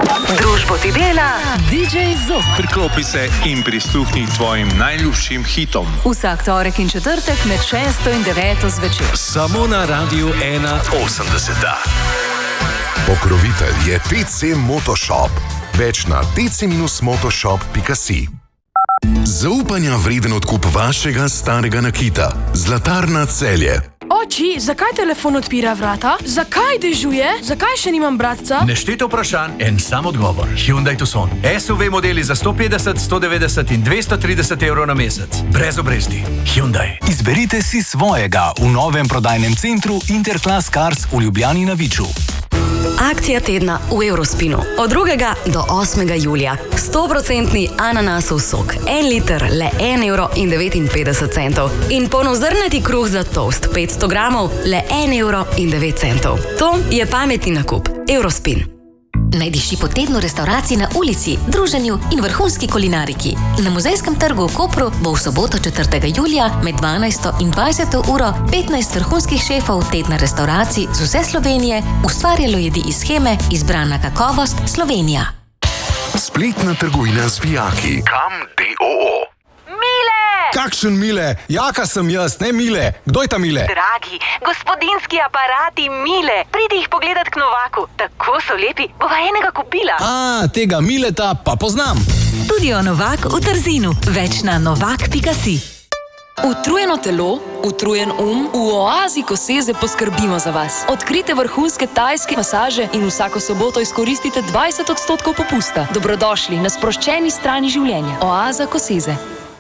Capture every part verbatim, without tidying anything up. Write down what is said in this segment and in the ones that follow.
Družbo ti dela D J Zok. Priklopi se in prisluhni tvojim najljubšim hitom. Vsak torek in četrtek med šesto in deveto zvečer. Samo na Radiu ena osemdeseta. Pokrovitelj je T C Motoshop. Več na t c motoshop pika si. Zaupanja vreden odkup vašega starega nakita. Zlatarna Celje. Oči, zakaj telefon odpira vrata? Zakaj dežuje? Zakaj še nimam bratca? Nešteto vprašanj, en sam odgovor. Hyundai Tucson. S U V modeli za sto petdeset, sto devetdeset in dvesto trideset evrov na mesec. Brez obresti. Hyundai. Izberite si svojega v novem prodajnem centru Interclass Cars v Ljubljani na Viču. Akcija tedna v Eurospinu. Od drugega do osmega julija. sto procentov ananasov sok. En liter, le en evro in devetinpetdeset centov. In polnozrnati kruh za toast. petsto gramov, le en evro in devet centov. To je pametni nakup. Eurospin. Najdiši po tednu restauracij na ulici, druženju in vrhunski kulinariki. Na Muzejskem trgu v Kopru bo v soboto četrtega julija med dvanajsto in dvajseto uro petnajst vrhunskih šefov tedna restauracij z vse Slovenije ustvarjalo jedi iz sheme Izbrana kakovost Slovenija. Spletna trgovina z vijaki. Kam D O O. Kakšen Mile? Jaka sem jaz, ne Mile. Kdo je ta Mile? Dragi, gospodinski aparati Mile. Pridi jih pogledat k Novaku. Tako so lepi, bova enega kupila. A, tega Mileta pa poznam. Studio Novak v Trzinu. Več na novak pika si. Utrujeno telo, utrujen um, v oazi Koseze poskrbimo za vas. Odkrite vrhunske tajske masaže in vsako soboto izkoristite dvajset odstotkov popusta. Dobrodošli na sproščeni strani življenja. Oaza Koseze.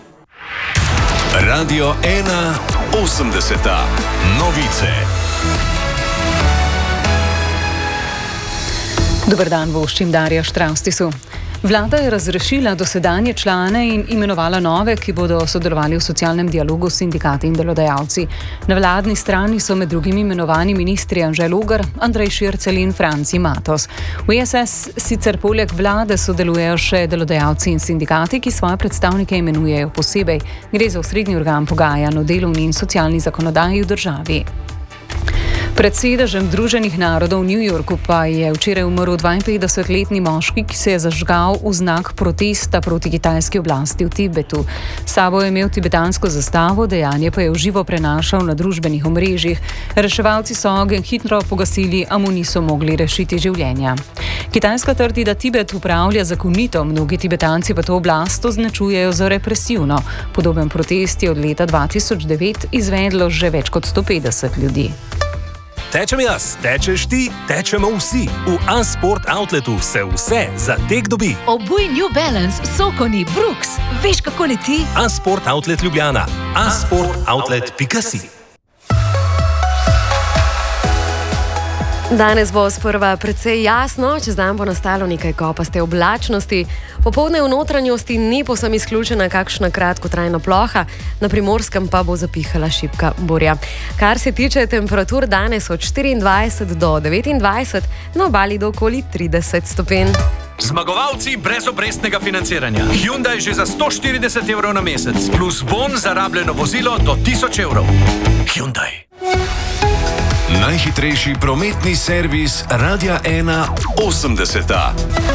Radio ena osemdeseta. Novice. Dober dan, voščim Darja Štravstisu. Vlada je razrešila dosedanje člane in imenovala nove, ki bodo sodelovali v socialnem dialogu s sindikati in delodajalci. Na vladni strani so med drugim imenovani ministri Anže Logar, Andrej Šircelj in Franci Matos. V E S S sicer poleg vlade sodelujejo še delodajalci in sindikati, ki svoje predstavnike imenujejo posebej. Gre za osrednji organ pogajanj o delovni in socialni zakonodaji v državi. Pred sedežem Združenih narodov v New Yorku pa je včeraj umrl dvainpetdesetletni moški, ki se je zažgal v znak protesta proti kitajski oblasti v Tibetu. S sabo je imel tibetansko zastavo, dejanje pa je v živo prenašal na družbenih omrežjih. Reševalci so ogenj hitro pogasili, a mu niso mogli rešiti življenja. Kitajska trdi, da Tibet upravlja zakonito, mnogi Tibetanci pa to oblast označujejo za represivno. Podoben protest je od leta dva tisoč devet izvedlo že več kot sto petdeset ljudi. Tečem jaz, tečeš ti, tečemo vsi. V A-Sport Outletu se vse za tek dobi. Obuj New Balance, Sokoni, Brooks. Veš, kako leti? A-Sport Outlet Ljubljana. a sport outlet pika si. Danes bo sprva precej jasno, čez dan bo nastalo nekaj kopaste oblačnosti. Popoldne v notranjosti ni povsem izključena kakšna kratkotrajna ploha, na Primorskem pa bo zapihala šibka burja. Kar se tiče temperatur, danes od štiriindvajset do devetindvajset, na obali do okoli trideset stopinj. Zmagovalci brezobrestnega financiranja. Hyundai že za sto štirideset evrov na mesec, plus bon za rabljeno vozilo do tisoč evrov. Hyundai. Najhitrejši prometni servis Radia ena osemdeseta.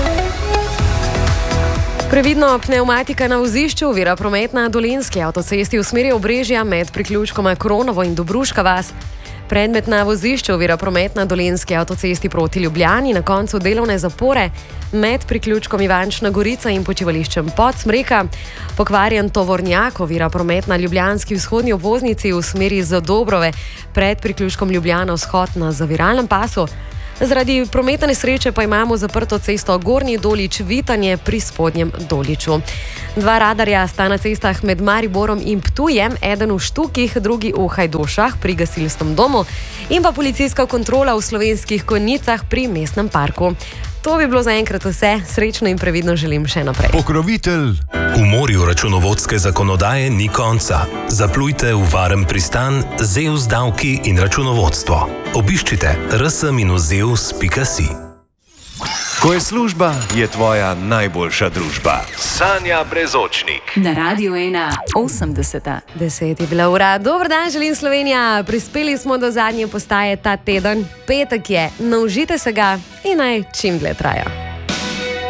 Previdno, pnevmatika na vozišču ovira promet na Dolenjski avtocesti v smeri Obrežja med priključkoma Kronovo in Dobruška vas. Predmet na vozišču ovira promet na Dolenjski avtocesti proti Ljubljani na koncu delovne zapore med priključkom Ivančna Gorica in počivališčem Podsmreka. Pokvarjen tovornjak ovira promet na ljubljanski vzhodni obvoznici v smeri Zadobrove pred priključkom Ljubljana vzhod na zaviralnem pasu. Zaradi prometne nesreče pa imamo zaprto cesto Gornji Dolič-Vitanje pri Spodnjem Doliču. Dva radarja sta na cestah med Mariborom in Ptujem, eden v Štukih, drugi v Hajdošah pri gasilskem domu in pa policijska kontrola v Slovenskih Konjicah pri mestnem parku. To bi bilo zaenkrat vse. Srečno in previdno želim še naprej. Pokrovitelj. V morju računovodske zakonodaje ni konca. Zaplujte v varen pristan Zeus davki in računovodstvo. Obiščite r s zeus pika si. Ko je služba, je tvoja najboljša družba. Sanja Brezočnik. Na Radiu ena osemdeseta. Deset je bila ura. Dober dan, želim Slovenija. Prispeli smo do zadnje postaje ta teden. Petek je. Naužite se ga in naj čim dlje traja.